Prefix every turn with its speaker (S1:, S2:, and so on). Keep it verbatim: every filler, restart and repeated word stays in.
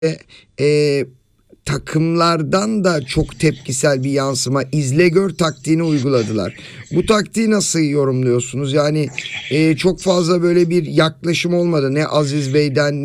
S1: e, takımlardan da çok tepkisel bir yansıma, izle gör taktiğini uyguladılar. Bu taktiği nasıl yorumluyorsunuz? Yani e, çok fazla böyle bir yaklaşım olmadı. Ne Aziz Bey'den